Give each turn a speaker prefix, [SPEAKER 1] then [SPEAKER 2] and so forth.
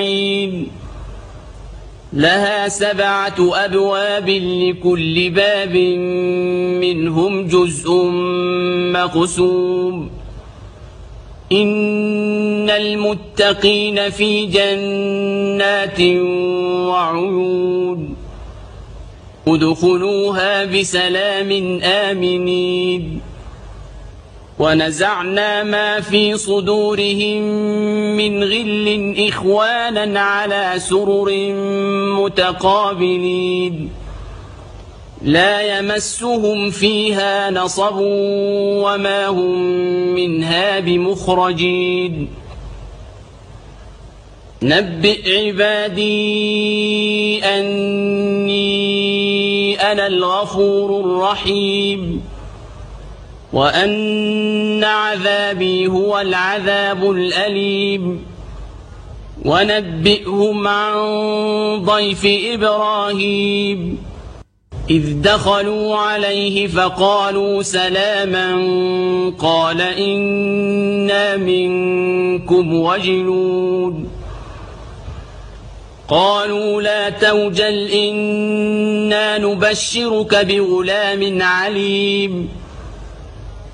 [SPEAKER 1] لها 7 أبواب لكل باب منهم جزء مقسوم إن المتقين في جنات وعيون ادخلوها بسلام آمنين ونزعنا ما في صدورهم من غل إخوانا على سرر متقابلين لا يمسهم فيها نصب وما هم منها بمخرجين نبئ عبادي أني أنا الغفور الرحيم وأن عذابي هو العذاب الأليم ونبئهم عن ضيف إبراهيم إذ دخلوا عليه فقالوا سلاما قال إنا منكم وجلون قالوا لا توجل إنا نبشرك بغلام عليم